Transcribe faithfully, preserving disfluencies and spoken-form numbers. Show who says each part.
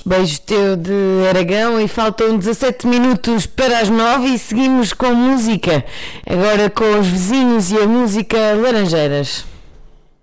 Speaker 1: beijo teu de Aragão, e faltam dezassete minutos para as nove e seguimos com música, agora com os vizinhos e a música Laranjeiras.